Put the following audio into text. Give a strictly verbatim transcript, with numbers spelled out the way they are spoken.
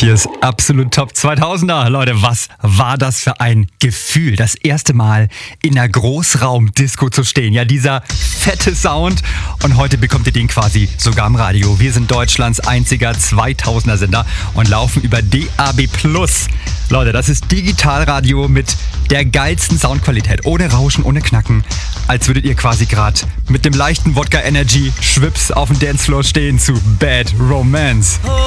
Hier ist absolut Top zweitausender. Leute, was war das für ein Gefühl, das erste Mal in einer Großraumdisco zu stehen. Ja, dieser fette Sound. Und heute bekommt ihr den quasi sogar im Radio. Wir sind Deutschlands einziger zweitausender-Sender und laufen über D A B plus. Leute, das ist Digitalradio mit der geilsten Soundqualität. Ohne Rauschen, ohne Knacken. Als würdet ihr quasi gerade mit dem leichten Wodka Energy Schwips auf dem Dancefloor stehen zu Bad Romance.